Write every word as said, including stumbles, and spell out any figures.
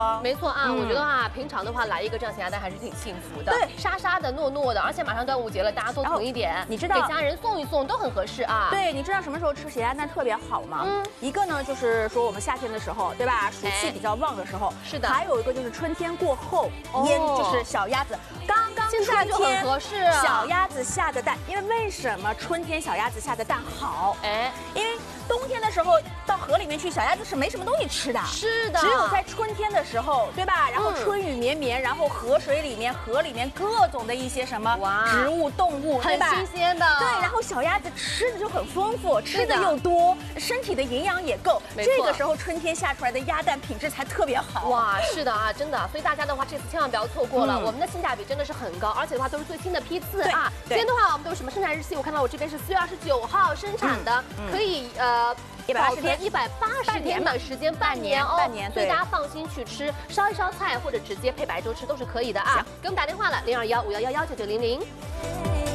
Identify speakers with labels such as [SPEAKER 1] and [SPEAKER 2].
[SPEAKER 1] 没错啊，
[SPEAKER 2] 嗯
[SPEAKER 1] 我觉得啊，平常的话来一个这样咸鸭蛋还是挺幸福的，
[SPEAKER 2] 对，
[SPEAKER 1] 沙沙的、糯糯的，而且马上端午节了，大家多囤一点，
[SPEAKER 2] 你知道
[SPEAKER 1] 给家人送一送都很合适啊。
[SPEAKER 2] 对，你知道什么时候吃咸鸭蛋特别好吗？
[SPEAKER 1] 嗯，
[SPEAKER 2] 一个呢就是说我们夏天的时候，对吧？暑气比较旺的时候，
[SPEAKER 1] 是的。
[SPEAKER 2] 还有一个就是春天过后腌，就是小鸭子刚刚
[SPEAKER 1] 现在就很合适啊。
[SPEAKER 2] 小鸭子下的蛋，因为为什么春天小鸭子下的蛋好？哎，因为冬天的时候到河里面去，小鸭子是没什么东西吃的。
[SPEAKER 1] 是的，
[SPEAKER 2] 只有在春天的时候，对吧？然后春雨绵绵，然后河水里面、河里面各种的一些什么植物、动物，对吧？
[SPEAKER 1] 很新鲜的。
[SPEAKER 2] 对，然后小鸭子吃的就很丰富，吃的又多，身体的营养也够。这个时候春天下出来的鸭蛋品质才特别好。
[SPEAKER 1] 哇，是的啊，真的。所以大家的话，这次千万不要错过了，我们的性价比真的是很高，而且的话都是最新的批次啊。今天的话，我们都有什么生产日期？我看到我这边是四月二十九号生产的，可以呃。
[SPEAKER 2] 一百八十天，
[SPEAKER 1] 一百八十天的时间，半年哦，
[SPEAKER 2] 半年，
[SPEAKER 1] 所以大家放心去吃，烧一烧菜或者直接配白粥吃都是可以的啊。给我们打电话了，零二幺五幺幺幺九九零零。